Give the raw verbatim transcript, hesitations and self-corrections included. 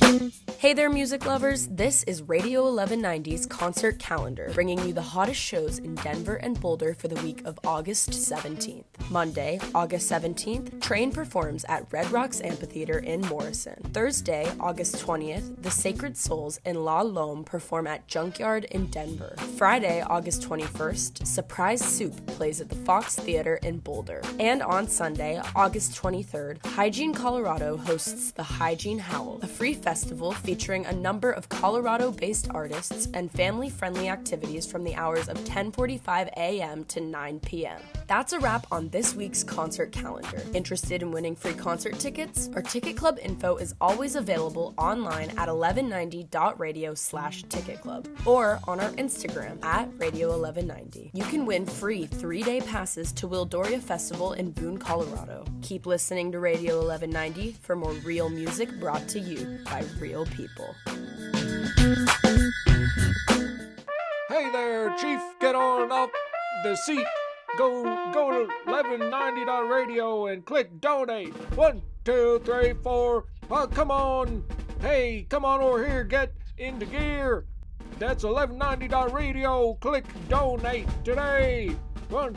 Hey there, music lovers. This is Radio eleven ninety's Concert Calendar, bringing you the hottest shows in Denver and Boulder for the week of August seventeenth. Monday, August seventeenth, Train performs at Red Rocks Amphitheater in Morrison. Thursday, August twentieth, The Sacred Souls and La Lome perform at Junkyard in Denver. Friday, August twenty-first, Surprise Soup plays at the Fox Theater in Boulder. And on Sunday, August twenty-third, Hygiene Colorado hosts the Hygiene Howl, a free festival featuring a number of Colorado-based artists and family-friendly activities from the hours of ten forty-five a.m. to nine p.m. That's a wrap on this week's concert calendar. Interested in winning free concert tickets? Our Ticket Club info is always available online at eleven ninety dot radio slash ticket club or on our Instagram at radio eleven ninety. You can win free three-day passes to Wildoria Festival in Boone, Colorado. Keep listening to Radio eleven ninety for more real music brought to you by real people. Hey there, Chief, get on off the seat. Go go to eleven ninety dot radio and click donate. One, two, three, four. Oh, come on. Hey, come on over here. Get into gear. That's eleven ninety dot radio. Click donate today. One,